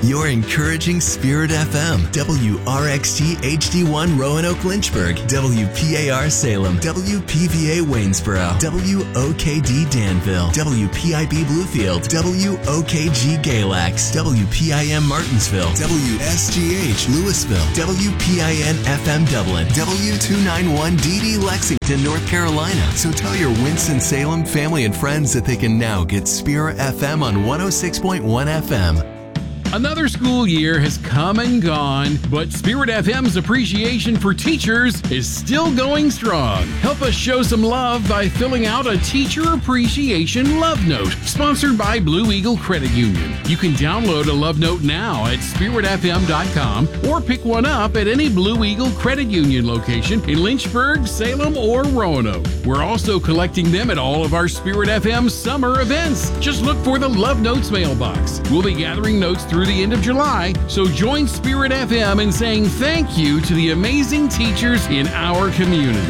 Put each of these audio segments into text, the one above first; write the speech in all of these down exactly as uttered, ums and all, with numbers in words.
You're encouraging Spirit F M, W R X T H D one Roanoke Lynchburg, W P A R Salem, W P V A Waynesboro, W O K D Danville, W P I B Bluefield, W O K G Galax, W P I M Martinsville, W S G H Louisville, W P I N F M Dublin, W two ninety-one D D Lexington, North Carolina. So tell your Winston-Salem family and friends that they can now get Spirit F M on one oh six point one F M. Another school year has come and gone, but Spirit F M's appreciation for teachers is still going strong. Help us show some love by filling out a Teacher Appreciation Love Note, sponsored by Blue Eagle Credit Union. You can download a Love Note now at spirit f m dot com or pick one up at any Blue Eagle Credit Union location in Lynchburg, Salem, or Roanoke. We're also collecting them at all of our Spirit F M summer events. Just look for the Love Notes mailbox. We'll be gathering notes through the end of July, so join Spirit F M in saying thank you to the amazing teachers in our community.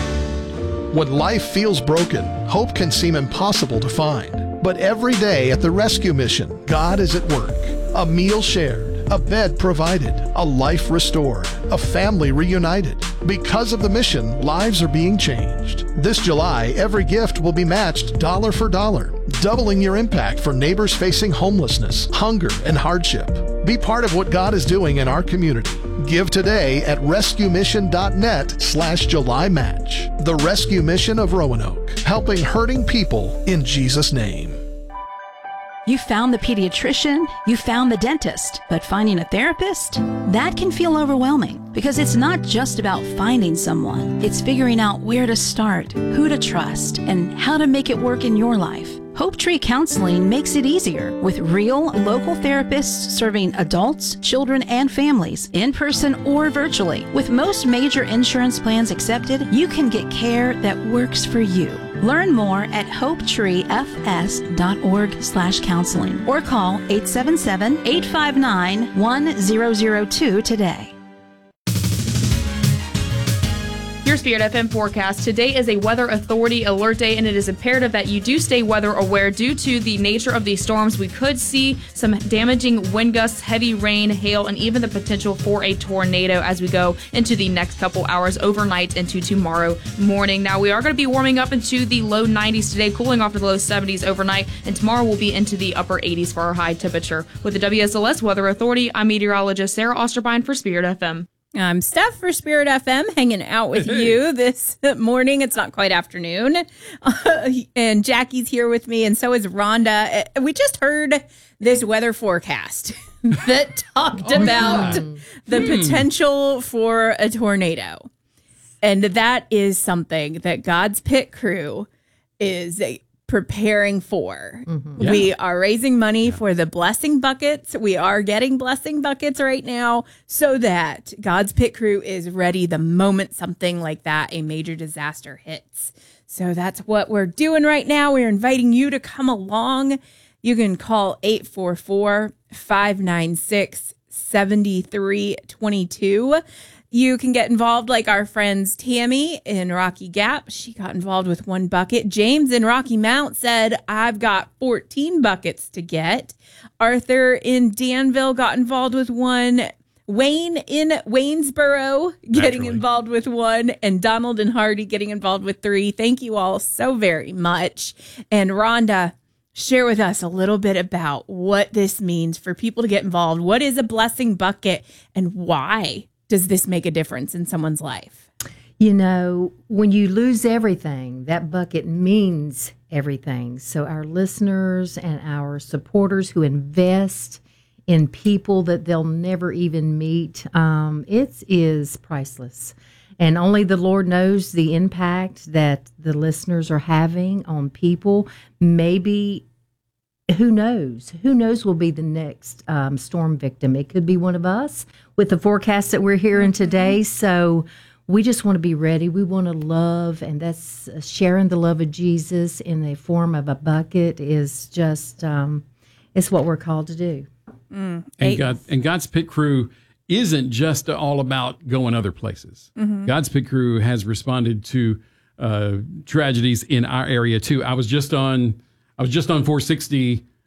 When life feels broken, hope can seem impossible to find. But every day at the rescue mission, God is at work. A meal shared, a bed provided, a life restored, a family reunited. Because of the mission, lives are being changed. This July, every gift will be matched dollar for dollar, doubling your impact for neighbors facing homelessness, hunger, and hardship. Be part of what God is doing in our community. Give today at rescue mission dot net slash July match. The Rescue Mission of Roanoke, helping hurting people in Jesus' name. You found the pediatrician, you found the dentist, but finding a therapist? That can feel overwhelming because it's not just about finding someone. It's figuring out where to start, who to trust, and how to make it work in your life. Hope Tree Counseling makes it easier with real local therapists serving adults, children, and families in person or virtually. With most major insurance plans accepted, you can get care that works for you. Learn more at hope tree f s dot org slash counseling or call eight seven seven, eight five nine, one zero zero two today. Your Spirit F M forecast. Today is a Weather Authority alert day, and it is imperative that you do stay weather aware due to the nature of these storms. We could see some damaging wind gusts, heavy rain, hail, and even the potential for a tornado as we go into the next couple hours overnight into tomorrow morning. Now, we are going to be warming up into the low nineties today, cooling off to the low seventies overnight, and tomorrow we'll be into the upper eighties for our high temperature. With the W S L S Weather Authority, I'm meteorologist Sarah Osterbine for Spirit F M. I'm Steph for Spirit F M, hanging out with you this morning. It's not quite afternoon. Uh, and Jackie's here with me, and so is Rhonda. We just heard this weather forecast that talked oh, about yeah. the hmm. potential for a tornado. And that is something that God's Pit Crew is a preparing for. Mm-hmm. Yeah. We are raising money yeah. for the blessing buckets. We are getting blessing buckets right now so that God's Pit Crew is ready the moment something like that, a major disaster hits. So that's what we're doing right now. We're inviting you to come along. You can call eight four four, five nine six, seven three two two. You can get involved like our friends Tammy in Rocky Gap. She got involved with one bucket. James in Rocky Mount said, I've got fourteen buckets to get. Arthur in Danville got involved with one. Wayne in Waynesboro getting Naturally. involved with one. And Donald and Hardy getting involved with three. Thank you all so very much. And Rhonda, share with us a little bit about what this means for people to get involved. What is a blessing bucket and why does this make a difference in someone's life? You know, when you lose everything, that bucket means everything. So our listeners and our supporters who invest in people that they'll never even meet, um, it is priceless. And only the Lord knows the impact that the listeners are having on people. Maybe who knows? Who knows will be the next um, storm victim? It could be one of us with the forecast that we're hearing today. So we just want to be ready. We want to love, and that's uh, sharing the love of Jesus in the form of a bucket is just, um, it's what we're called to do. Mm, and, God, and God's Pit Crew isn't just all about going other places. Mm-hmm. God's Pit Crew has responded to uh, tragedies in our area too. I was just on I was just on four sixty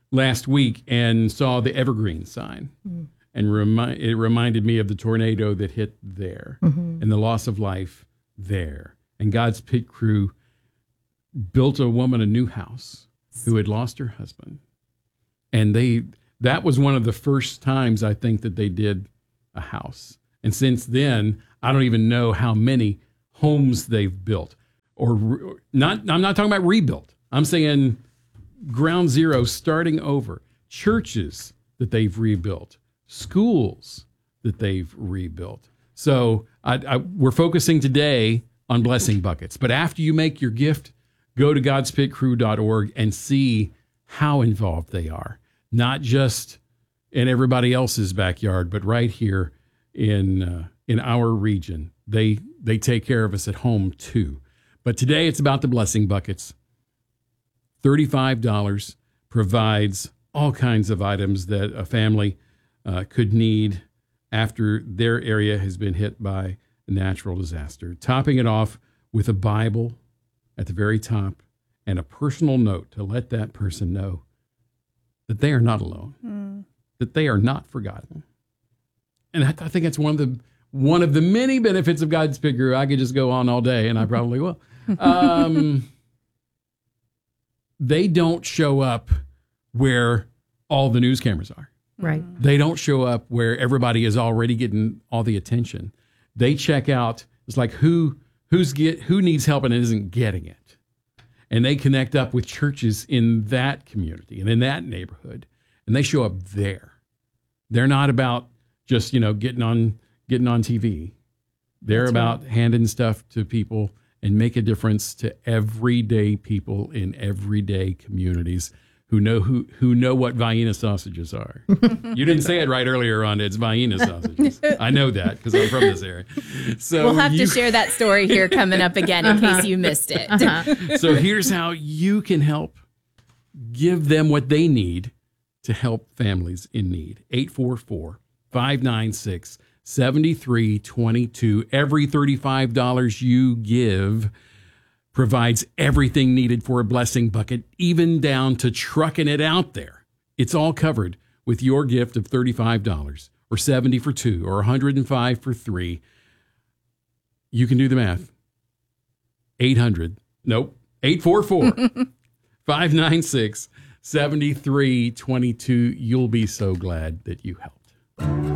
last week and saw the evergreen sign. Mm. And remi- it reminded me of the tornado that hit there mm-hmm. and the loss of life there. And God's Pit Crew built a woman a new house who had lost her husband. And they that was one of the first times I think that they did a house. And since then, I don't even know how many homes they've built. Or re- not I'm not talking about rebuilt. I'm saying ground zero, starting over. Churches that they've rebuilt. Schools that they've rebuilt. So I, I, we're focusing today on blessing buckets. But after you make your gift, go to gods pit crew dot org and see how involved they are. Not just in everybody else's backyard, but right here in uh, in our region. They they take care of us at home too. But today it's about the blessing buckets. thirty-five dollars provides all kinds of items that a family uh, could need after their area has been hit by a natural disaster. Topping it off with a Bible at the very top and a personal note to let that person know that they are not alone, mm. that they are not forgotten. And I, I think that's one of the one of the many benefits of God's Pit Crew. I could just go on all day, and I probably will. Um, they don't show up where all the news cameras are. Right. They don't show up where everybody is already getting all the attention. They check out. It's like who who's get who needs help and isn't getting it, and they connect up with churches in that community and in that neighborhood, and they show up there. They're not about just you know getting on getting on T V. They're That's about right. handing stuff to people and make a difference to everyday people in everyday communities who know who who know what Vienna sausages are. You didn't say it right earlier on. It's Vienna sausages. I know that because I'm from this area. So we'll have you, to share that story here coming up again in uh-huh. case you missed it. Uh-huh. So here's how you can help give them what they need to help families in need. eight four four, five nine six, seven three two two. Every thirty-five dollars you give provides everything needed for a blessing bucket, even down to trucking it out there. It's all covered with your gift of thirty-five dollars or seventy dollars for two or one hundred five dollars for three. You can do the math. eight hundred, nope, eight four four, five nine six, seven three two two. You'll be so glad that you helped.